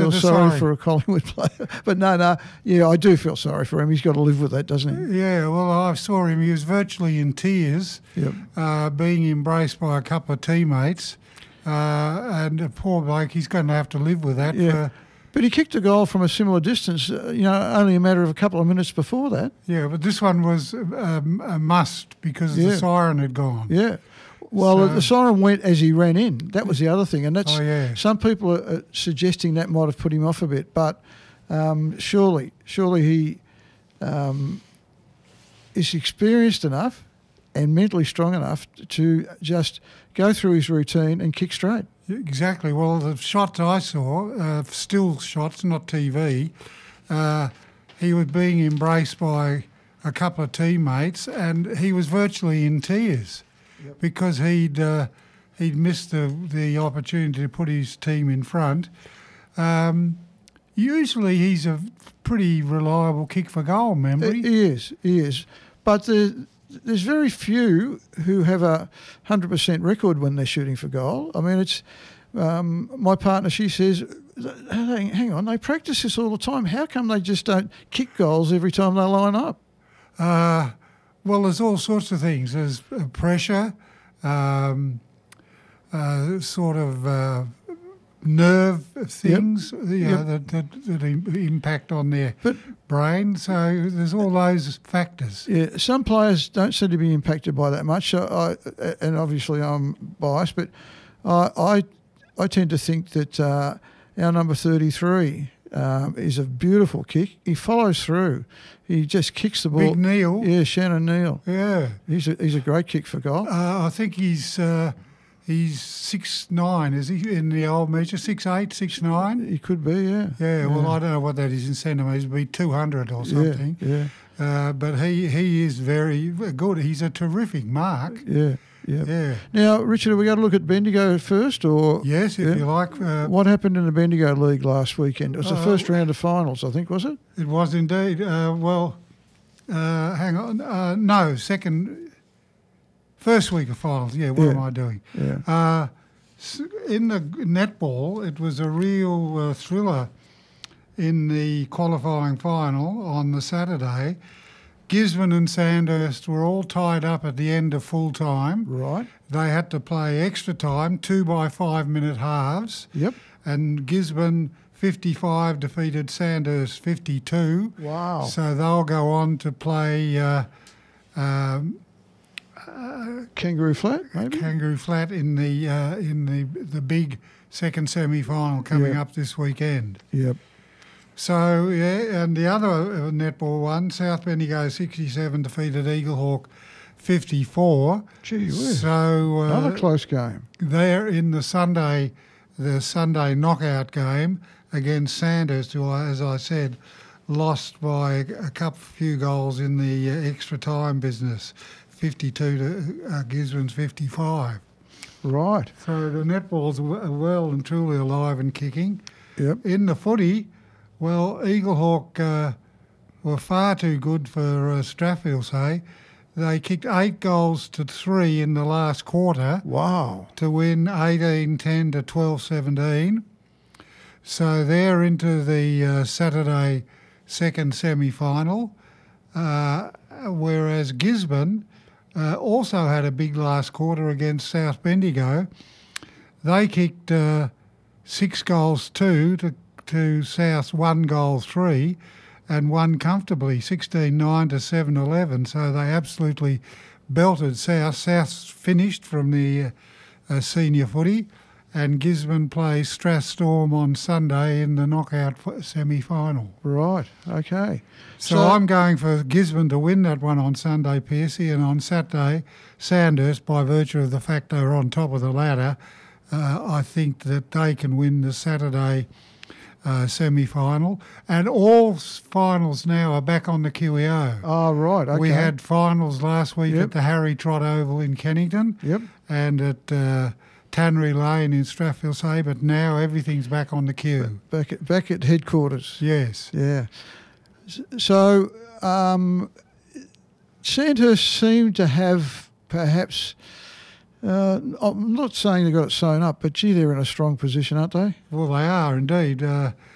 feel sorry for a Collingwood player. But no, yeah, I do feel sorry for him. He's got to live with that, doesn't he? Yeah, well, I saw him. He was virtually in tears, being embraced by a couple of teammates. And a poor bloke, he's going to have to live with that. Yeah. But he kicked a goal from a similar distance, only a matter of a couple of minutes before that. Yeah, but this one was a must because the siren had gone. Yeah. Well, the siren went as he ran in. That was the other thing. And that's some people are suggesting that might have put him off a bit. But surely he is experienced enough and mentally strong enough to just go through his routine and kick straight. Exactly. Well, the shots I saw, still shots, not TV, he was being embraced by a couple of teammates and he was virtually in tears because he'd missed the opportunity to put his team in front. Usually he's a pretty reliable kick for goal memory. He is. But there's very few who have a 100% record when they're shooting for goal. I mean, it's my partner, she says, hang on, they practice this all the time. How come they just don't kick goals every time they line up? Well, there's all sorts of things. There's pressure, sort of nerve things that impact on their brain. So there's all those factors. Yeah, some players don't seem to be impacted by that much. And obviously I'm biased, but I tend to think that our number 33 is a beautiful kick. He follows through. He just kicks the ball. Big Neil. Yeah, Shannon Neil. Yeah. He's a great kick for goal. I think he's 6'9", is he, in the old measure? 6'8", 6'9"? He could be, yeah. Yeah, well, I don't know what that is in centimetres. It'd be 200 or something. Yeah. But he is very good. He's a terrific mark. Yeah. Now, Richard, have we got to look at Bendigo first? Or yes, if you like. What happened in the Bendigo League last weekend? It was the first round of finals, I think, was it? It was indeed. Hang on. No, first week of finals. Yeah, what am I doing? Yeah. In the netball, it was a real thriller in the qualifying final on the Saturday. Gisborne and Sandhurst were all tied up at the end of full time. Right. They had to play extra time, 2 by 5 minute halves. Yep. And Gisborne 55 defeated Sandhurst 52. Wow. So they'll go on to play Kangaroo Flat, maybe? Kangaroo Flat in the big second semi-final coming up this weekend. Yep. So, and the other netball one, South Bendigo 67 defeated Eaglehawk 54. Gee whiz. So another close game. They're in the Sunday knockout game against Sandhurst, who, as I said, lost by a few goals in the extra time business, 52 to Gisborne's 55. Right. So the netball's well and truly alive and kicking. Yep. In the footy, well, Eaglehawk were far too good for Strathfield, say. They kicked 8 goals to 3 in the last quarter. Wow. To win 18-10 to 12-17. So they're into the Saturday second semi-final, whereas Gisborne also had a big last quarter against South Bendigo. They kicked 6 goals 2 to South's 1 goal 3 and won comfortably 16-9 to 7-11. So they absolutely belted South. South finished from the senior footy, and Gisborne plays Strathstorm on Sunday in the knockout semi-final. Right, okay. So I'm going for Gisborne to win that one on Sunday, Piercy, and on Saturday, Sandhurst, by virtue of the fact they're on top of the ladder, I think that they can win the Saturday semi-final. And all finals now are back on the QEO. Oh, right, okay. We had finals last week at the Harry Trott Oval in Kennington and at Tannery Lane in Strathfield Say, but now everything's back on the queue. Back at headquarters. Yes. Yeah. So Sandhurst seemed to have perhaps, I'm not saying they got it sewn up, but gee, they're in a strong position, aren't they? Well, they are indeed.